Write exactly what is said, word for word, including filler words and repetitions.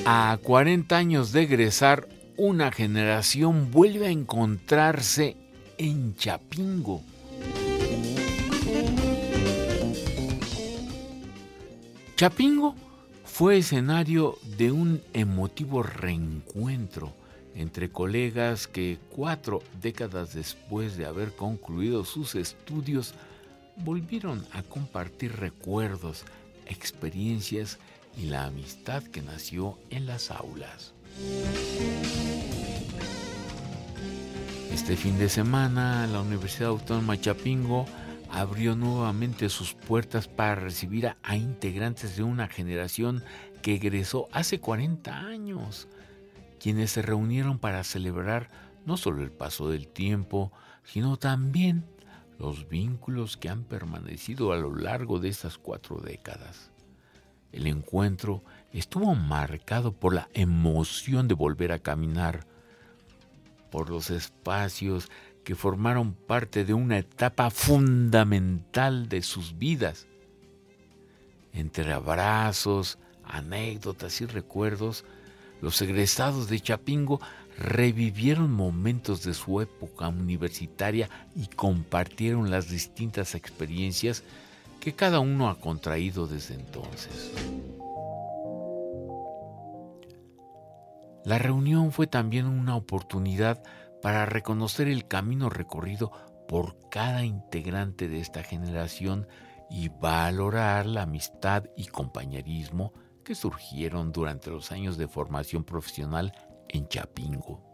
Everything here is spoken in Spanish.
A cuarenta años de egresar, una generación vuelve a encontrarse en Chapingo. Chapingo fue escenario de un emotivo reencuentro entre colegas que cuatro décadas después de haber concluido sus estudios volvieron a compartir recuerdos, experiencias y la amistad que nació en las aulas. Este fin de semana, la Universidad Autónoma Chapingo abrió nuevamente sus puertas para recibir a, a integrantes de una generación que egresó hace cuarenta años, quienes se reunieron para celebrar no solo el paso del tiempo, sino también los vínculos que han permanecido a lo largo de estas cuatro décadas. El encuentro estuvo marcado por la emoción de volver a caminar por los espacios que formaron parte de una etapa fundamental de sus vidas. Entre abrazos, anécdotas y recuerdos, los egresados de Chapingo revivieron momentos de su época universitaria y compartieron las distintas experiencias que cada uno ha contraído desde entonces. La reunión fue también una oportunidad para reconocer el camino recorrido por cada integrante de esta generación y valorar la amistad y compañerismo que surgieron durante los años de formación profesional en Chapingo.